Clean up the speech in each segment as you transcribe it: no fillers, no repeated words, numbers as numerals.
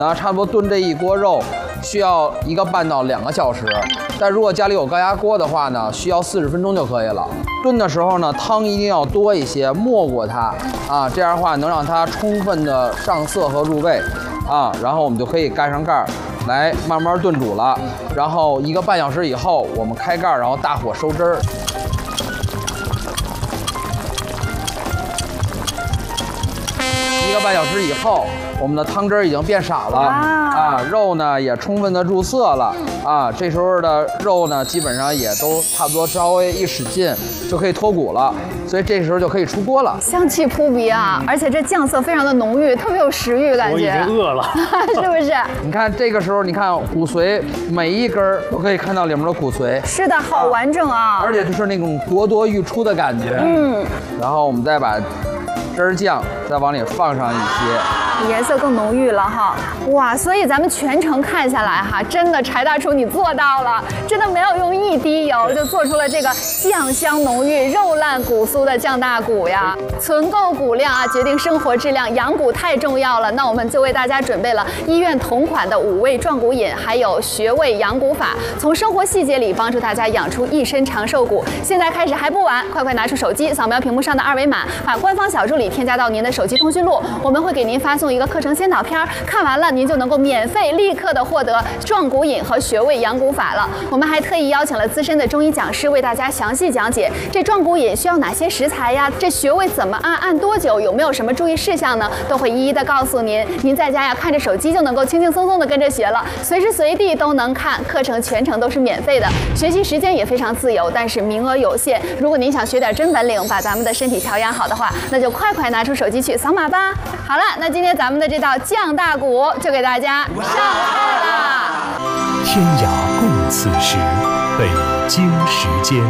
差不多炖这一锅肉需要1个半到2个小时，但如果家里有高压锅的话呢，需要40分钟就可以了。炖的时候呢，汤一定要多一些，没过它啊，这样的话能让它充分的上色和入味啊，然后我们就可以盖上盖儿。 来慢慢炖煮了，然后1个半小时以后，我们开盖，然后大火收汁儿。1个半小时以后，我们的汤汁儿已经变少了啊，肉呢也充分的入色了啊。这时候的肉呢，基本上也都差不多，稍微一使劲就可以脱骨了，所以这时候就可以出锅了。 香气扑鼻啊，而且这酱色非常的浓郁，特别有食欲感觉。 我已经饿了， 是不是？ 你看这个时候，你看骨髓每一根儿都可以看到里面的骨髓。 是的，好完整啊！ 而且就是那种夺夺欲出的感觉。然后我们再把汁儿酱再往里放上一些， 颜色更浓郁了哈。哇，所以咱们全程看下来哈，真的柴大厨你做到了，真的没有用1滴油就做出了这个酱香浓郁、肉烂骨酥的酱大骨呀。存够骨量啊，决定生活质量，养骨太重要了。那我们就为大家准备了医院同款的5味壮骨饮，还有穴位养骨法，从生活细节里帮助大家养出一身长寿骨。现在开始还不晚，快拿出手机，扫描屏幕上的2维码，把官方小助理添加到您的手机通讯录，我们会给您发送一个课程先导片，看完了您就能够免费立刻的获得壮骨饮和穴位养骨法了。我们还特意邀请了资深的中医讲师为大家详细讲解这壮骨饮需要哪些食材呀，这穴位怎么按多久，有没有什么注意事项呢？都会一一的告诉您。您在家呀看着手机就能够轻轻松松的跟着学了，随时随地都能看，课程全程都是免费的，学习时间也非常自由，但是名额有限。如果您想学点真本领，把咱们的身体调养好的话，那就快拿出手机去扫码吧。好了，那今天咱们的这道酱大骨就给大家上菜啦！ 天涯共此时，北京时间。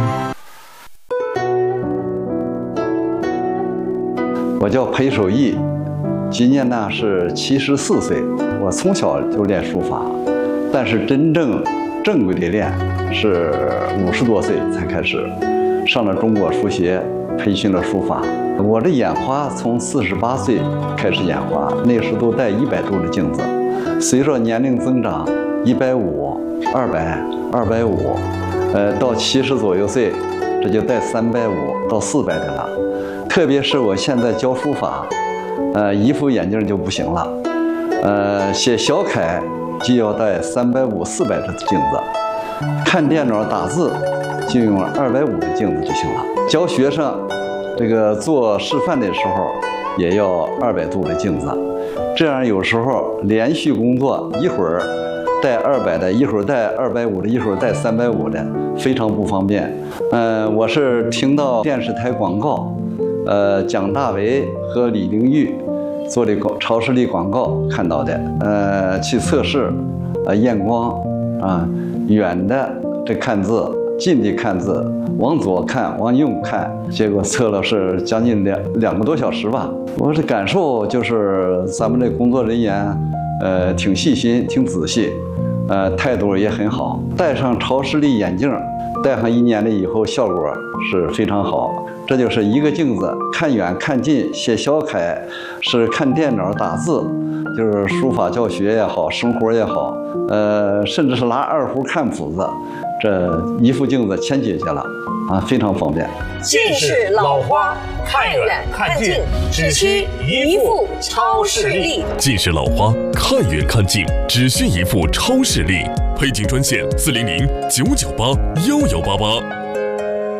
我叫裴守义，今年呢是74岁。我从小就练书法，但是真正正规的练是50多岁才开始，上了中国书协，培训了书法。我的眼花从48岁开始眼花，那时都戴100度的镜子，随着年龄增长，150、200、250，到70左右岁，这就戴350到400的了。特别是我现在教书法，一副眼镜就不行了，写小楷就要戴350、400的镜子，看电脑打字就用250的镜子就行了。教学生这个做示范的时候也要200度的镜子，这样有时候连续工作，一会儿带200的，一会儿带250的，一会儿带350的，非常不方便。我是听到电视台广告，蒋大为和李玲玉做的超视力广告看到的，去测试，验光啊，远的这看字，近的看字，往左看，往右看，结果测了是将近2个多小时吧。我的感受就是咱们这工作人员，挺细心，挺仔细，态度也很好。戴上超视力眼镜，戴上1年了以后，效果是非常好。这就是一个镜子，看远看近，写小楷，是看电脑打字，就是书法教学也好，生活也好，甚至是拿2胡看谱子，这一副镜子全解决了啊，非常方便。 近视老花，看远看近，只需一副超视力。 近视老花，看远看近，只需一副超视力。配镜专线400-998-1188。